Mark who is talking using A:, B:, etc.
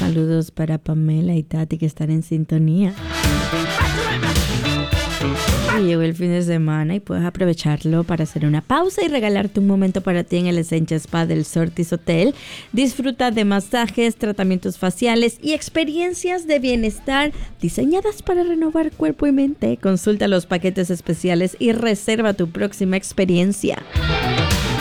A: Saludos para Pamela y Tati que están en sintonía. Y llegó el fin de semana y puedes aprovecharlo para hacer una pausa y regalarte un momento para ti en el Essentia Spa del Sortis Hotel. Disfruta de masajes, tratamientos faciales y experiencias de bienestar diseñadas para renovar cuerpo y mente. Consulta los paquetes especiales y reserva tu próxima experiencia.